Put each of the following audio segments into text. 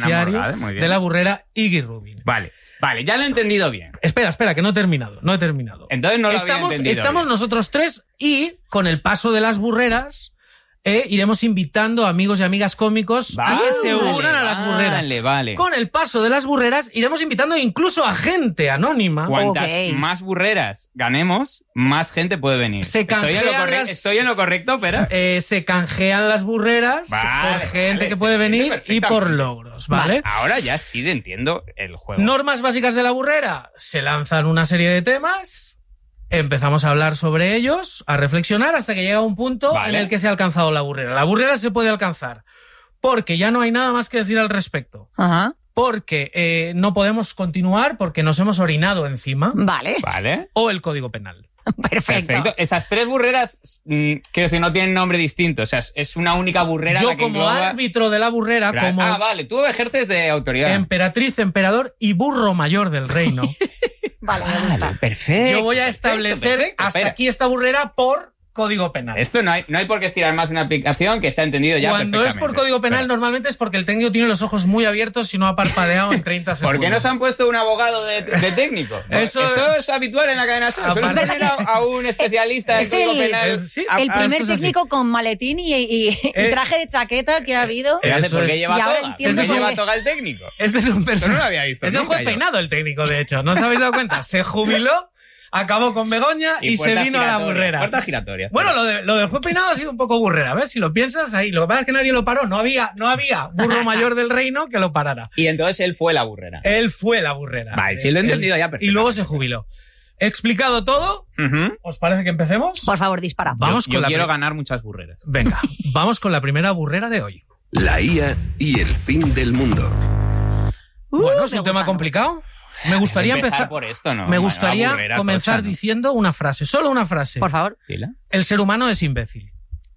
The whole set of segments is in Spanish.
beneficiario de la burrera Iggy Rubin. Vale, ya lo he entendido bien. Espera, que no he terminado. Entonces no lo había entendido Estamos bien. nosotros tres y con el paso de las burreras iremos invitando a amigos y amigas cómicos a que se unan a las burreras. Vale. Con el paso de las burreras iremos invitando incluso a gente anónima. Cuantas más burreras ganemos, más gente puede venir. Estoy en lo correcto, pero... se canjean las burreras por gente que puede venir y por logros, ¿vale? Ahora ya sí entiendo el juego. Normas básicas de la burrera. Se lanzan una serie de temas... Empezamos a hablar sobre ellos, a reflexionar hasta que llega un punto en el que se ha alcanzado la burrera. La burrera se puede alcanzar porque ya no hay nada más que decir al respecto. Ajá. Porque no podemos continuar porque nos hemos orinado encima. Vale. O el Código Penal. Perfecto. Esas tres burreras, quiero decir, no tienen nombre distinto. O sea, es una única burrera. Yo la que como engloba... árbitro de la burrera, vale, tú ejerces de autoridad. Emperatriz, emperador y burro mayor del reino. Vale, me gusta. Perfecto. Yo voy a establecer hasta aquí esta burrera por Código Penal. Esto no hay por qué estirar más una aplicación que se ha entendido ya Cuando es por Código Penal, normalmente es porque el técnico tiene los ojos muy abiertos y no ha parpadeado en 30 segundos. ¿Por qué no se han puesto un abogado de técnico? Esto es habitual en la cadena SER. Suele poner a un especialista de Código Penal. El primer técnico con maletín y traje de chaqueta que ha habido. ¿Por qué lleva toga? ¿Por qué lleva toga el técnico? Este es un personaje. No lo había visto. Es el juez peinado el técnico, de hecho. ¿No os habéis dado cuenta? Se jubiló, acabó con Begoña y se vino a la burrera. Puerta giratoria. Bueno, lo del juez peinado ha sido un poco burrera. ¿Ves? Si lo piensas ahí. Lo que pasa es que nadie lo paró. No había burro mayor del reino que lo parara. Y entonces él fue la burrera. Vale, sí lo he entendido ya perfecto. Y luego se jubiló. He explicado todo. ¿Os parece que empecemos? Por favor, dispara. Yo quiero ganar muchas burreras. Venga, vamos con la primera burrera de hoy. La IA y el fin del mundo. Bueno, es un tema complicado. Me gustaría empezar por esto, ¿no? Me gustaría comenzar diciendo una frase, solo una frase. Por favor. El ser humano es imbécil.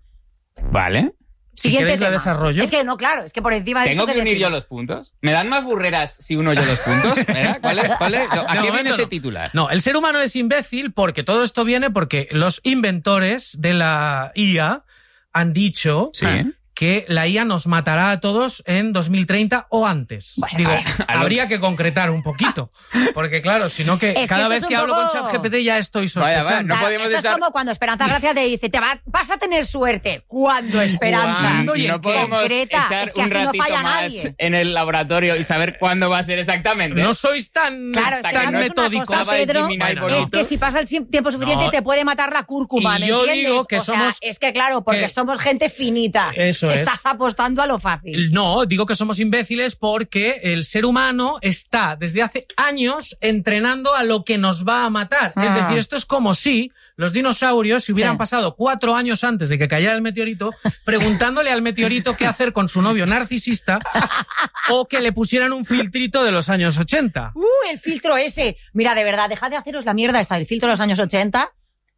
Vale. Si queréis la desarrollo. Es que no, claro, es que por encima de ¿Tengo que unir yo los puntos? ¿Me dan más burreras si uno yo los puntos? ¿Cuál es? ¿A qué viene ese titular? No, el ser humano es imbécil porque todo esto viene porque los inventores de la IA han dicho que la IA nos matará a todos en 2030 o antes. Bueno, digo, habría que concretar un poquito, porque claro, si no que cada vez que hablo con ChatGPT ya estoy sospechando. No podemos esto es como cuando Esperanza Gracia te dice, vas a tener suerte. ¿Cuándo, Esperanza? Y no podemos echar un ratito más en el laboratorio y saber cuándo va a ser exactamente. No sois tan metódicos. Es que si pasa el tiempo suficiente te puede matar la cúrcuma, ¿me entiendes? Digo que es que claro, porque somos gente finita. Eso Estás apostando a lo fácil. No, digo que somos imbéciles porque el ser humano está desde hace años entrenando a lo que nos va a matar. Es decir, esto es como si los dinosaurios se hubieran pasado 4 años antes de que cayera el meteorito preguntándole al meteorito qué hacer con su novio narcisista o que le pusieran un filtrito de los años 80. El filtro ese. Mira, de verdad, dejad de haceros la mierda esta del filtro de los años 80.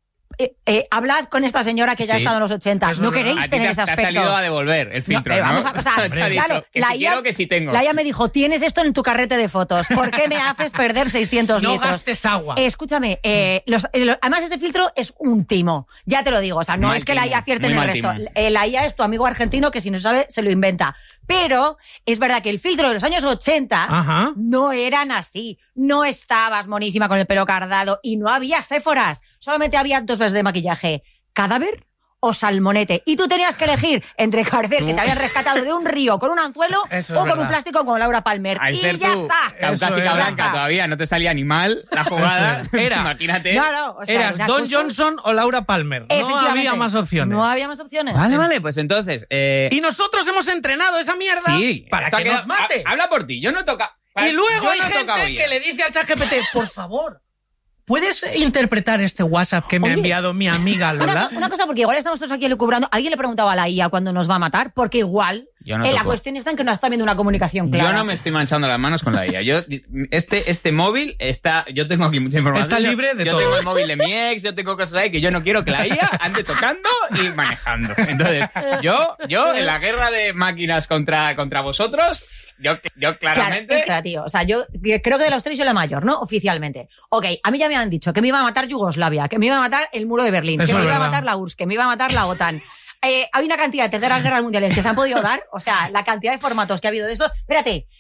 Hablad con esta señora que ya ha estado en los 80. No queréis tener ese aspecto. Te ha salido a devolver el filtro, ¿no? Vamos a pasar. Claro, la IA, que sí tengo. La IA me dijo, tienes esto en tu carrete de fotos. ¿Por qué me haces perder 600 litros? No gastes agua. Escúchame, además ese filtro es un timo. Ya te lo digo. O sea, no es que la IA acierte en el resto. La IA es tu amigo argentino que si no sabe, se lo inventa. Pero es verdad que el filtro de los años 80 no eran así. No estabas monísima con el pelo cardado y no había séforas. Solamente había 2 veces de maquillaje. ¿Cadáver o salmonete? Y tú tenías que elegir entre parecer que te habían rescatado de un río con un anzuelo o con un plástico como Laura Palmer. Al y ser ya tú, está. Caucásica blanca todavía, no te salía ni mal la jugada. Imagínate. Eras Don Johnson o Laura Palmer. No había más opciones. No había más opciones. Vale, pues entonces... Y nosotros hemos entrenado esa mierda para que nos mate. Habla por ti, yo no he tocado... Y luego hay gente que le dice al ChatGPT, por favor, ¿puedes interpretar este WhatsApp que me ha enviado mi amiga Lola? Una cosa, porque igual estamos todos aquí lucubrando. ¿Alguien le preguntaba a la IA cuándo nos va a matar? Porque igual la cuestión está en que no está viendo una comunicación clara. Yo no me estoy manchando las manos con la IA. Este móvil está... Yo tengo aquí mucha información. Está libre de todo. Yo tengo el móvil de mi ex, yo tengo cosas ahí que yo no quiero que la IA ande tocando y manejando. Entonces, yo en la guerra de máquinas contra vosotros... Yo claramente... Claro, es que, tío, o sea, yo creo que de los 3 soy la mayor, ¿no? Oficialmente. Ok, a mí ya me han dicho que me iba a matar Yugoslavia, que me iba a matar el muro de Berlín, que me iba a matar la URSS, que me iba a matar la OTAN. Hay una cantidad de terceras guerras mundiales que se han podido dar, o sea, la cantidad de formatos que ha habido de eso. Espérate,